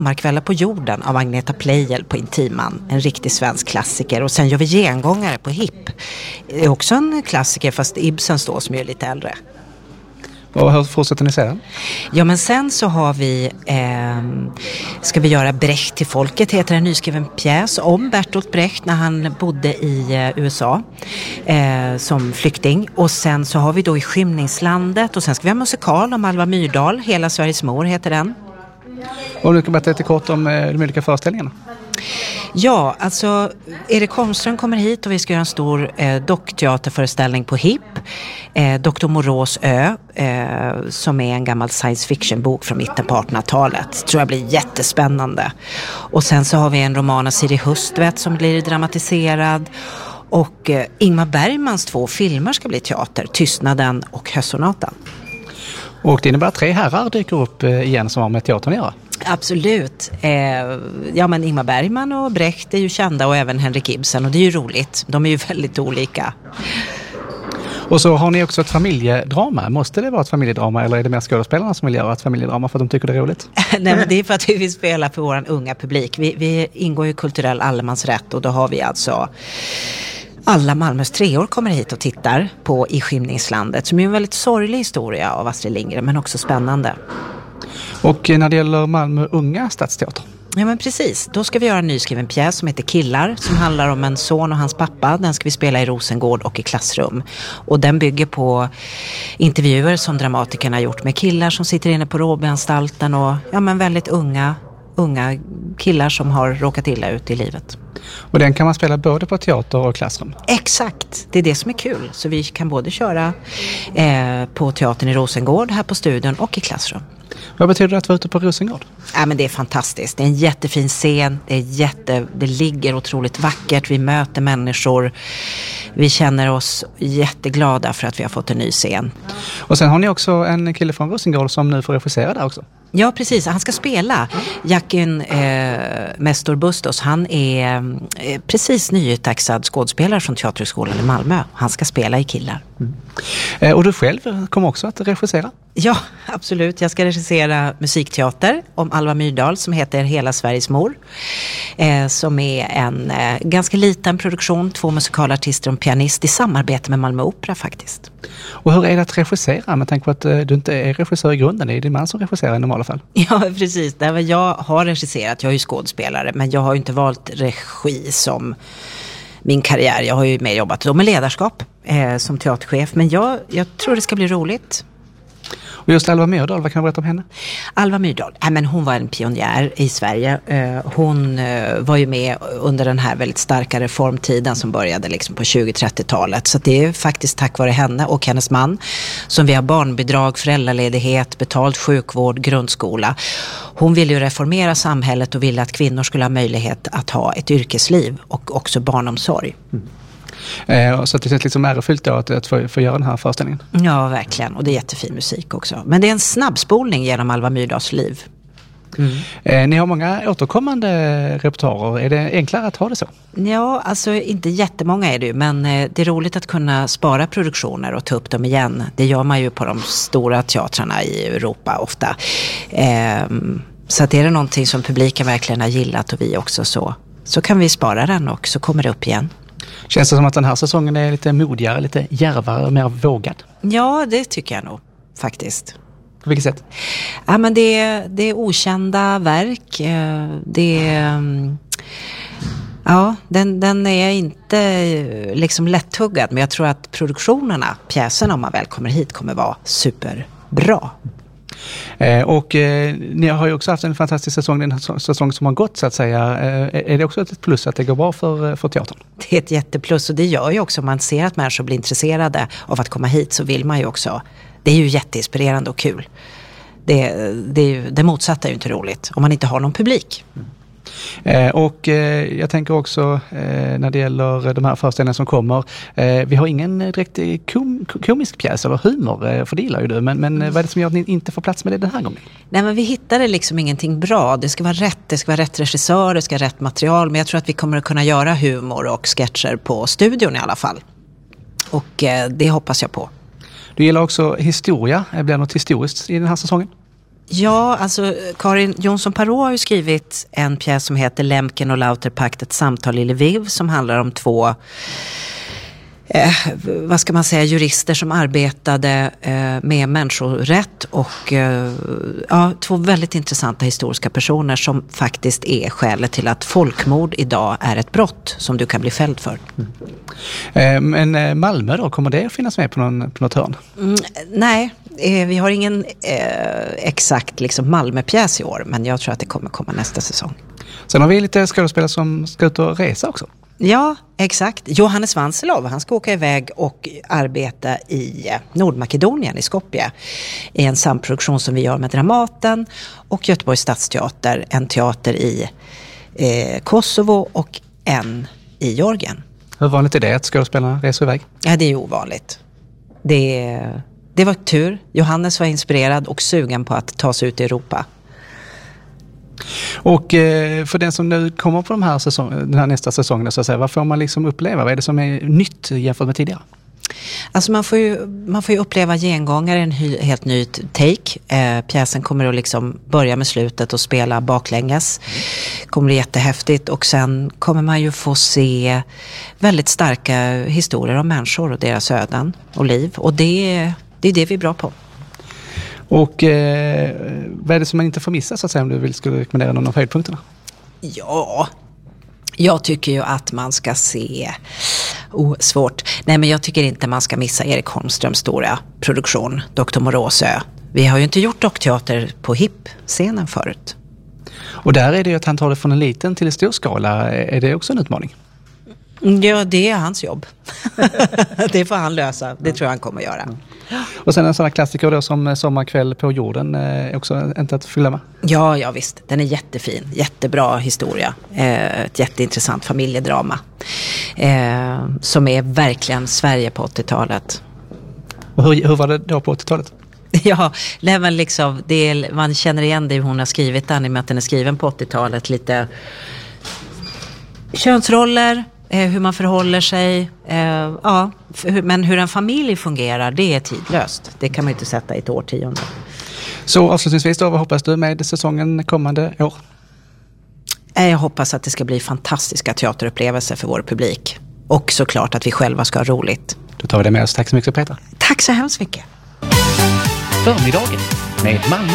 Sommarkvällar på jorden av Agneta Pleijel på Intiman. En riktig svensk klassiker. Och sen gör vi Gengångare på Hipp. Det är också en klassiker fast Ibsens då som är lite äldre. Och hur fortsätter ni sedan? Ja, men sen så har vi ska vi göra Brecht till folket, heter en nyskriven pjäs om Bertolt Brecht när han bodde i USA som flykting. Och sen så har vi då I skymningslandet och sen ska vi ha musikal om Alva Myrdal, Hela Sveriges mor heter den. Och du kan berätta lite kort om de olika föreställningarna. Ja, alltså Erik Holmström kommer hit och vi ska göra en stor dockteaterföreställning på Hipp. Dr. Moreaus ö, som är en gammal science fiction-bok från mitten på 1800-talet. Tror jag blir jättespännande. Och sen så har vi en roman av Siri Hustvedt som blir dramatiserad. Och Ingmar Bergmans 2 filmer ska bli teater, Tystnaden och Höstsonaten. Och det innebär att 3 herrar dyker upp igen som har med teatern att göra. Absolut. Ja, men Ingmar Bergman och Brecht är ju kända och även Henrik Ibsen och det är ju roligt. De är ju väldigt olika. Och så har ni också ett familjedrama. Måste det vara ett familjedrama eller är det mer skådespelarna som vill göra ett familjedrama för att de tycker det är roligt? Nej, men det är för att vi vill spela för vår unga publik. Vi ingår ju kulturell allemansrätt och då har vi alltså alla Malmös 3-år kommer hit och tittar på I skymningslandet som är en väldigt sorglig historia av Astrid Lindgren men också spännande. Och när det gäller Malmö unga stadsteater? Ja, men precis. Då ska vi göra en nyskriven pjäs som heter Killar som handlar om en son och hans pappa. Den ska vi spela i Rosengård och i klassrum. Och den bygger på intervjuer som dramatikerna har gjort med killar som sitter inne på Råbyanstalten och ja, men väldigt unga killar som har råkat illa ut i livet. Och den kan man spela både på teater och klassrum? Exakt, det är det som är kul. Så vi kan både köra på teatern i Rosengård här på studion och i klassrum. Vad betyder det att vara ute på Rosengård? Ja, men det är fantastiskt. Det är en jättefin scen. Det ligger otroligt vackert. Vi möter människor. Vi känner oss jätteglada för att vi har fått en ny scen. Och sen har ni också en kille från Rosengård som nu får regissera där också. Ja, precis. Han ska spela. Jackin Mestor Bustos. Han är precis nyutaxad skådespelare från Teaterhögskolan i Malmö. Han ska spela i Killar. Och du själv kommer också att regissera? Ja, absolut. Jag ska regissera musikteater om Alva Myrdal som heter Hela Sveriges mor. Som är en ganska liten produktion. 2 musikalartister och en pianist i samarbete med Malmö Opera faktiskt. Och hur är det att regissera? Men tänk på att du inte är regissör i grunden. Det är din man som regisserar i normala fall. Ja, precis. Jag har regisserat. Jag är ju skådespelare. Men jag har ju inte valt regi som min karriär. Jag har ju mer jobbat med ledarskap som teaterchef. Men jag tror det ska bli roligt. Och just Alva Myrdal, vad kan du berätta om henne? Alva Myrdal, men hon var en pionjär i Sverige. Hon var ju med under den här väldigt starka reformtiden som började liksom på 20-30-talet. Så det är faktiskt tack vare henne och hennes man som vi har barnbidrag, föräldraledighet, betald sjukvård, grundskola. Hon ville ju reformera samhället och ville att kvinnor skulle ha möjlighet att ha ett yrkesliv och också barnomsorg. Så att det känns liksom ärofyllt då att få göra den här föreställningen. Ja, verkligen. Och det är jättefin musik också. Men det är en snabbspolning genom Alva Myrdals liv. Ni har många återkommande repertoarer. Är det enklare att ha det så? Ja, alltså inte jättemånga är det ju. Men det är roligt att kunna spara produktioner och ta upp dem igen. Det gör man ju på de stora teatrarna i Europa ofta. Så att är det någonting som publiken verkligen har gillat och vi också så kan vi spara den och så kommer det upp igen. Känns det som att den här säsongen är lite modigare, lite djärvare och mer vågad? Ja, det tycker jag nog faktiskt. På vilket sätt? Ja, men det är okända verk. Den är inte liksom lätthuggad, men jag tror att produktionerna, pjäserna om man väl kommer hit, kommer vara superbra. Och ni har ju också haft en fantastisk säsong, den säsong som har gått så att säga. Är det också ett plus att det går bra för teatern? Det är ett jätteplus och det gör ju också, om man ser att människor blir intresserade av att komma hit så vill man ju också. Det är ju jätteinspirerande och kul. Det motsatta är ju inte roligt om man inte har någon publik. Och jag tänker också när det gäller de här föreställningarna som kommer, vi har ingen direkt komisk pjäs eller humor, för det gillar ju du, men vad är det som gör att ni inte får plats med det den här gången? Nej, men vi hittade liksom ingenting bra. Det ska vara rätt regissör, det ska vara rätt material, men jag tror att vi kommer att kunna göra humor och sketcher på studion i alla fall. Och det hoppas jag på. Du gillar också historia. Blir det något historiskt i den här säsongen? Ja, alltså Karin Jonsson-Parå har ju skrivit en pjäs som heter Lemken och Lauterpacht, ett samtal i Lviv, som handlar om två vad ska man säga, jurister som arbetade med människorätt och två väldigt intressanta historiska personer som faktiskt är skälet till att folkmord idag är ett brott som du kan bli fälld för. Men Malmö då, kommer det att finnas med på något hörn? Nej, vi har ingen exakt liksom Malmö-pjäs i år, men jag tror att det kommer komma nästa säsong. Sen har vi lite skådespelare som ska ut och resa också. Ja, exakt. Johannes Vanselov, han ska åka iväg och arbeta i Nordmakedonien, i Skopje, i en samproduktion som vi gör med Dramaten och Göteborgs stadsteater, en teater i Kosovo och en i Georgien. Hur vanligt är det att skådespelarna reser iväg? Ja, det är ovanligt. Det var tur. Johannes var inspirerad och sugen på att ta sig ut i Europa. Och för den som nu kommer på den här nästa säsongen, så att säga, vad får man liksom uppleva? Vad är det som är nytt jämfört med tidigare? Alltså man får ju uppleva gengångare, en helt ny take. Pjäsen kommer att liksom börja med slutet och spela baklänges. Kommer bli jättehäftigt, och sen kommer man ju få se väldigt starka historier om människor och deras öden och liv. Och det är det vi är bra på. Och vad är det som man inte får missa, så att säga, om du skulle rekommendera någon av höjdpunkterna? Ja, jag tycker ju att man ska se... svårt. Nej, men jag tycker inte man ska missa Erik Holmströms stora produktion, Dr. Morås Ö. Vi har ju inte gjort dockteater på HIP-scenen förut. Och där är det ju att han tar det från en liten till en stor skala. Är det också en utmaning? Ja, det är hans jobb. Det får han lösa. Det tror jag han kommer att göra. Och sen en sån här klassiker då som Sommarkväll på jorden är också inte att fylla med. Ja, visst. Den är jättefin. Jättebra historia. Ett jätteintressant familjedrama. Som är verkligen Sverige på 80-talet. Och hur var det då på 80-talet? Ja, men liksom, man känner igen det hon har skrivit den, i och med att den är skriven på 80-talet. Lite könsroller, hur man förhåller sig. Men hur en familj fungerar, det är tidlöst. Det kan man inte sätta i ett årtionde. Så avslutningsvis då, vad hoppas du med säsongen kommande år? Jag hoppas att det ska bli fantastiska teaterupplevelser för vår publik. Och såklart att vi själva ska ha roligt. Då tar vi det med oss. Tack så mycket, Petra. Tack så hemskt mycket. Förmiddagen med Malmö.